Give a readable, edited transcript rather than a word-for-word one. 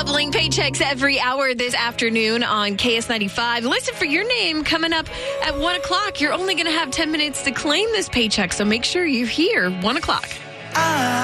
Doubling paychecks every hour this afternoon on KS95. Listen for your name coming up at 1 o'clock. You're only going to have 10 minutes to claim this paycheck, so make sure you're here 1 o'clock.